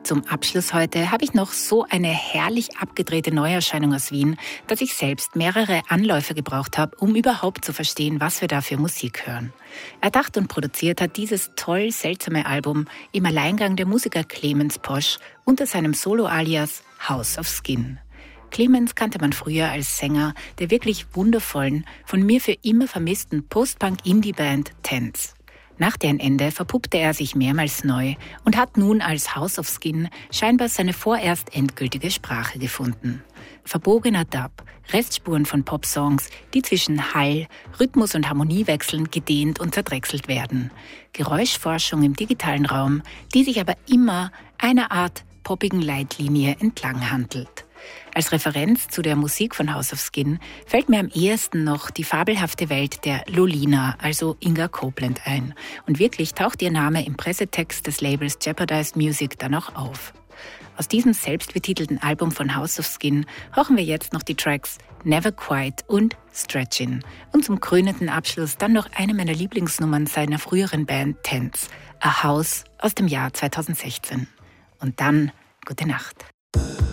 zum Abschluss heute habe ich noch so eine herrlich abgedrehte Neuerscheinung aus Wien, dass ich selbst mehrere Anläufe gebraucht habe, um überhaupt zu verstehen, was wir da für Musik hören. Erdacht und produziert hat dieses toll seltsame Album im Alleingang der Musiker Clemens Posch unter seinem Solo-Alias House of Skin. Clemens kannte man früher als Sänger der wirklich wundervollen, von mir für immer vermissten Post-Punk-Indie-Band Tense. Nach deren Ende verpuppte er sich mehrmals neu und hat nun als House of Skin scheinbar seine vorerst endgültige Sprache gefunden. Verbogener Dub, Restspuren von Popsongs, die zwischen Hall, Rhythmus und Harmonie wechseln, gedehnt und zerdrechselt werden. Geräuschforschung im digitalen Raum, die sich aber immer einer Art poppigen Leitlinie entlang handelt. Als Referenz zu der Musik von House of Skin fällt mir am ehesten noch die fabelhafte Welt der Lolina, also Inga Copeland, ein. Und wirklich taucht ihr Name im Pressetext des Labels Jeopardized Music dann auch auf. Aus diesem selbstbetitelten Album von House of Skin hören wir jetzt noch die Tracks Never Quite und Stretchin'. Und zum krönenden Abschluss dann noch eine meiner Lieblingsnummern seiner früheren Band Tense, A House aus dem Jahr 2016. Und dann gute Nacht.